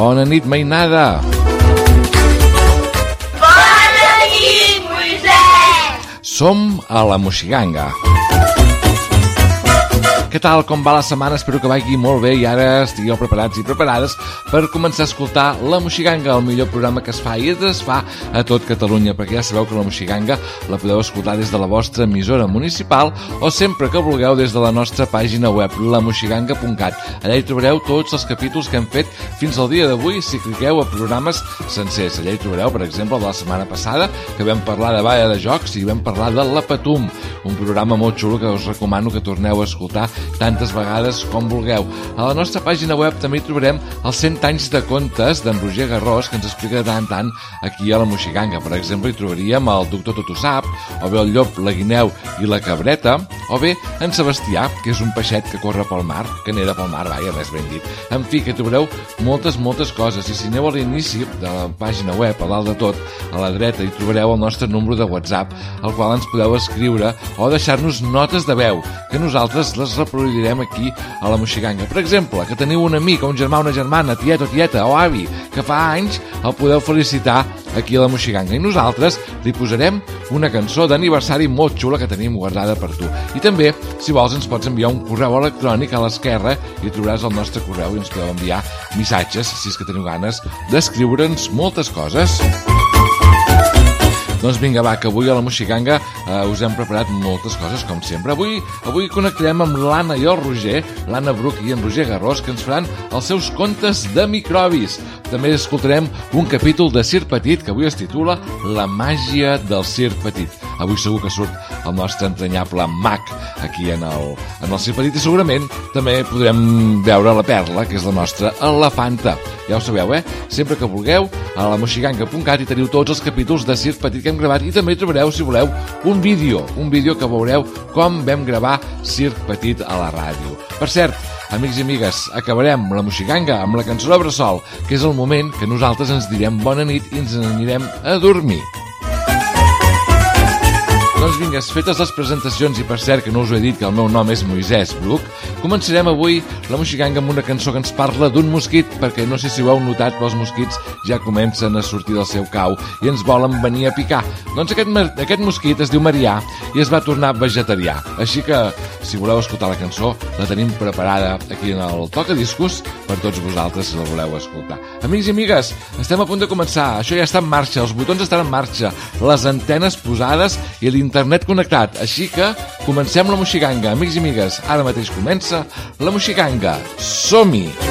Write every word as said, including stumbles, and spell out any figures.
Bona nit, mainada. Bona nit, Moisès. Som a la Moixiganga. Què tal, com va la setmana? Espero que vagi molt bé i ara estigueu preparats i preparades per començar a escoltar La Moixiganga, el millor programa que es fa i es desfà a tot Catalunya, perquè ja sabeu que La Moixiganga la podeu escoltar des de la vostra emissora municipal o sempre que vulgueu des de la nostra pàgina web, la moixiganga punt cat. Allà hi trobareu tots els capítols que hem fet fins al dia d'avui si cliqueu a programes sencers. Allà hi trobareu, per exemple, de la setmana passada, que vam parlar de balla de jocs i vam parlar de La Patum, un programa molt xulo que us recomano que torneu a escoltar tantes vegades com vulgueu. A la nostra pàgina web també hi trobarem els cent anys de contes d'en Roger Garros, que ens explica de tant en tant aquí a la Moixiganga. Per exemple, hi trobaríem el Doctor Tot ho sap, o bé el llop, la guineu i la cabreta, o bé en Sebastià, que és un peixet que corre pel mar, que neda pel mar, vaja, res ben dit. En fi, que trobareu moltes, moltes coses. I si aneu a l'inici de la pàgina web, a dalt de tot, a la dreta, hi trobareu el nostre número de WhatsApp, al qual ens podeu escriure o deixar-nos notes de veu, que nosaltres les reproduirem aquí a la Moixiganga. Per exemple, que teniu un amic o un germà o una germana, tiet o tieta o avi, que fa anys el podeu felicitar aquí a la Moixiganga. I nosaltres li posarem una cançó d'aniversari molt xula que tenim guardada per tu. I també, si vols, ens pots enviar un correu electrònic a l'esquerra i trobaràs el nostre correu i ens podeu enviar missatges, si és que teniu ganes d'escriure'ns moltes coses. Doncs vinga, va, que avui a la Moixiganga eh, us hem preparat moltes coses, com sempre. Avui avui connectarem amb l'Anna i el Roger, l'Anna Bruch i en Roger Garros, que ens faran els seus contes de microbis. També escoltarem un capítol de Circ Petit, que avui es titula La màgia del Circ Petit. Avui segur que surt el nostre entranyable mag aquí en el, en el Circ Petit i segurament també podrem veure la Perla, que és la nostra elefanta. Ja ho sabeu, eh? Sempre que vulgueu, a la moixiganga punt cat hi teniu tots els capítols de Circ Petit que hem gravat i també trobareu, si voleu, un vídeo, un vídeo que veureu com vam gravar Circ Petit a la ràdio. Per cert, amics i amigues, acabarem la Moixiganga amb la cançó de Bressol, que és el moment que nosaltres ens direm bona nit i ens anirem a dormir. Doncs vinga, fetes les presentacions, i per cert que no us ho he dit que el meu nom és Moisès Bruch, començarem avui la Moixiganga amb una cançó que ens parla d'un mosquit, perquè no sé si ho heu notat, però els mosquits ja comencen a sortir del seu cau i ens volen venir a picar. Doncs aquest, aquest mosquit es diu Marià i es va tornar vegetarià. Així que, si voleu escoltar la cançó, la tenim preparada aquí en el Tocadiscos per tots vosaltres, si la voleu escoltar. Amics i amigues, estem a punt de començar. Això ja està en marxa, els botons estan en marxa, les antenes posades i l'internet connectat. Així que comencem la Moixiganga. Amics i amigues, ara mateix comença la Moixiganga. Som-hi!